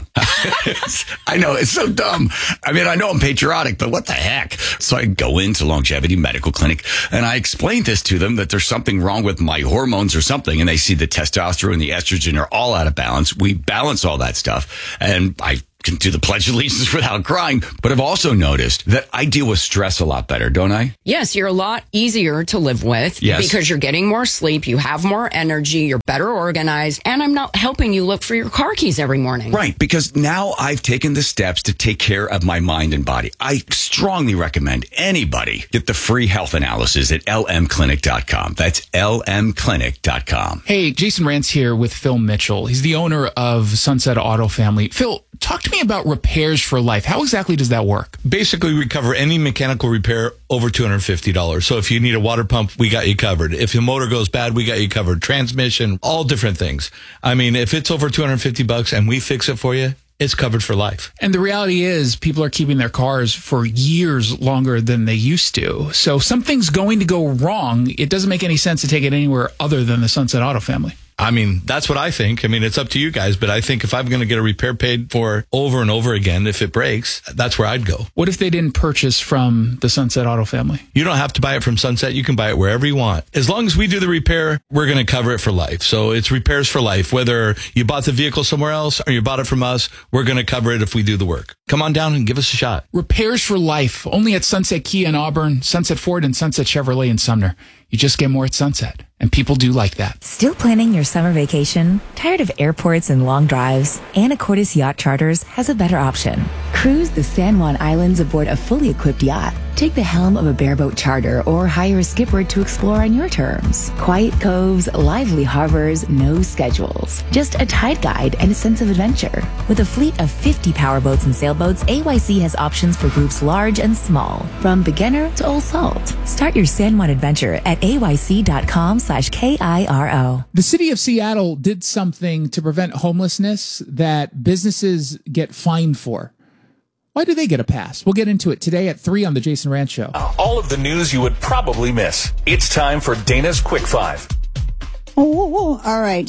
I know, it's so dumb. I mean, I know I'm patriotic, but what the heck? So I go into Longevity Medical Clinic, and I explained this to them, that there's something wrong with my hormones or something, and they see the testosterone and the estrogen are all out of balance. We balance all that stuff, and I can do the Pledge of Allegiance without crying. But I've also noticed that I deal with stress a lot better, don't I? Yes, you're a lot easier to live with Yes. because you're getting more sleep, you have more energy, you're better organized, and I'm not helping you look for your car keys every morning. Right, because now I've taken the steps to take care of my mind and body. I strongly recommend anybody get the free health analysis at L M clinic dot com. That's L M clinic dot com. Hey, Jason Rantz here with Phil Mitchell. He's the owner of Sunset Auto Family. Phil, talk to me about Repairs for Life. How exactly does that work? Basically, we cover any mechanical repair over two hundred fifty dollars. So if you need a water pump, we got you covered. If your motor goes bad, we got you covered. Transmission, all different things. I mean, if it's over two hundred fifty bucks and we fix it for you, it's covered for life. And the reality is people are keeping their cars for years longer than they used to. So something's going to go wrong. It doesn't make any sense to take it anywhere other than the Sunset Auto Family. I mean, that's what I think. I mean, it's up to you guys, but I think if I'm going to get a repair paid for over and over again, if it breaks, that's where I'd go. What if they didn't purchase from the Sunset Auto Family? You don't have to buy it from Sunset. You can buy it wherever you want. As long as we do the repair, we're going to cover it for life. So it's Repairs for Life. Whether you bought the vehicle somewhere else or you bought it from us, we're going to cover it if we do the work. Come on down and give us a shot. Repairs for Life, only at Sunset Kia in Auburn, Sunset Ford, and Sunset Chevrolet in Sumner. You just get more at Sunset, and people do like that. Still planning your summer vacation? Tired of airports and long drives? Anacortes Yacht Charters has a better option. Cruise the San Juan Islands aboard a fully equipped yacht. Take the helm of a bareboat charter or hire a skipper to explore on your terms. Quiet coves, lively harbors, no schedules. Just a tide guide and a sense of adventure. With a fleet of fifty powerboats and sailboats, A Y C has options for groups large and small, from beginner to old salt. Start your San Juan adventure at A Y C dot com slash K I R O. The city of Seattle did something to prevent homelessness that businesses get fined for. Why do they get a pass? We'll get into it today at three on the Jason Rantz Show. All of the news you would probably miss. It's time for Dana's Quick Five. Oh, whoa, whoa. All right.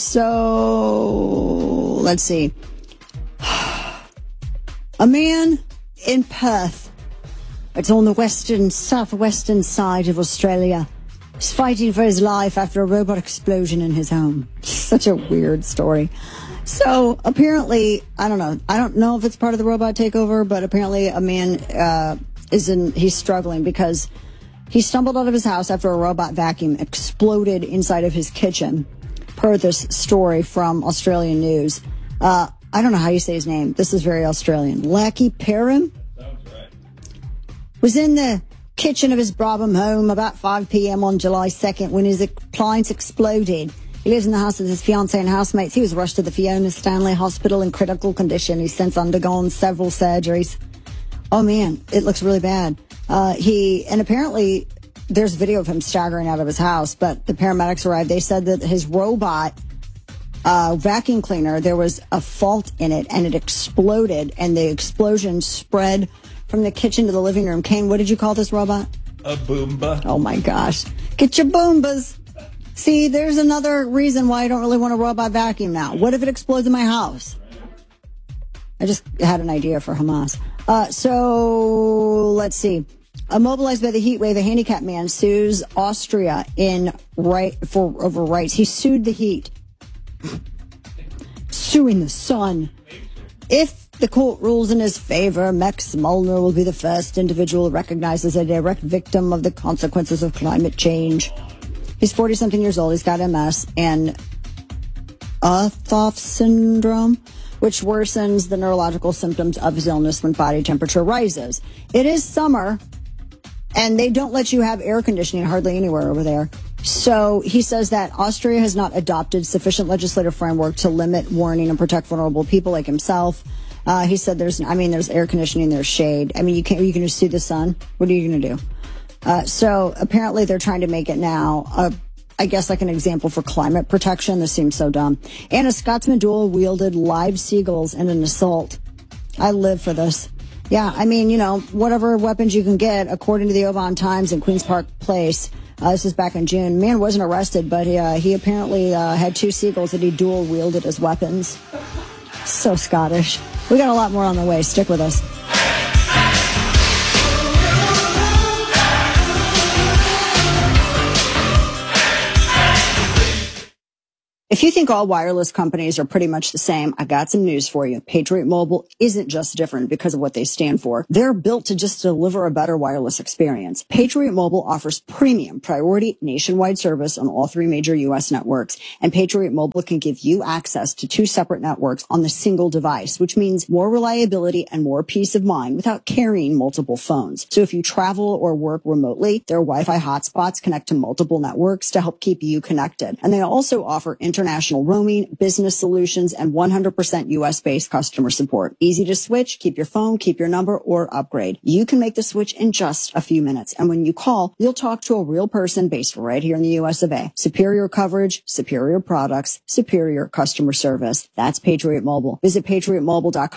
So let's see. A man in Perth, it's on the western, southwestern side of Australia, is fighting for his life after a robot explosion in his home. Such a weird story. So apparently, I don't know. I don't know if it's part of the robot takeover, but apparently a man uh, is in. He's struggling because he stumbled out of his house after a robot vacuum exploded inside of his kitchen. Per this story from Australian News, uh, I don't know how you say his name. This is very Australian. Lackey Perrin was in the kitchen of his Brabham home about five p.m. on July second when his appliance exploded. He lives in the house with his fiancée and housemates. He was rushed to the Fiona Stanley Hospital in critical condition. He's since undergone several surgeries. Oh, man, it looks really bad. Uh, he, and apparently there's video of him staggering out of his house, but the paramedics arrived. They said that his robot uh, vacuum cleaner, there was a fault in it, and it exploded, and the explosion spread from the kitchen to the living room. Kane, what did you call this robot? A Boomba. Oh, my gosh. Get your Boombas. See, there's another reason why I don't really want a robot vacuum now. What if it explodes in my house? I just had an idea for Hamas. Uh, so, let's see. Immobilized by the heat wave, a handicapped man sues Austria in right for over rights. He sued the heat. Suing the sun. If the court rules in his favor, Max Mullner will be the first individual recognized as a direct victim of the consequences of climate change. He's forty-something years old. He's got M S, and Uthoff syndrome, which worsens the neurological symptoms of his illness when body temperature rises. It is summer, and they don't let you have air conditioning hardly anywhere over there. So he says that Austria has not adopted sufficient legislative framework to limit, warning, and protect vulnerable people like himself. Uh, he said there's, I mean, there's air conditioning, there's shade. I mean, you can't, you can just see the sun. What are you going to do? Uh, so apparently they're trying to make it now, uh, I guess like an example for climate protection. This seems so dumb. And a Scotsman duel wielded live seagulls in an assault. I live for this. Yeah, I mean, you know, whatever weapons you can get, according to the Oban Times in Queen's Park Place. Uh, this is back in June. Man wasn't arrested, but he, uh, he apparently uh, had two seagulls that he dual wielded as weapons. So Scottish. We got a lot more on the way. Stick with us. If you think all wireless companies are pretty much the same, I got some news for you. Patriot Mobile isn't just different because of what they stand for. They're built to just deliver a better wireless experience. Patriot Mobile offers premium priority nationwide service on all three major U S networks. And Patriot Mobile can give you access to two separate networks on the single device, which means more reliability and more peace of mind without carrying multiple phones. So if you travel or work remotely, their Wi-Fi hotspots connect to multiple networks to help keep you connected. And they also offer internet international roaming, business solutions, and one hundred percent U S-based customer support. Easy to switch, keep your phone, keep your number, or upgrade. You can make the switch in just a few minutes. And when you call, you'll talk to a real person based right here in the U S of A. Superior coverage, superior products, superior customer service. That's Patriot Mobile. Visit patriot mobile dot com.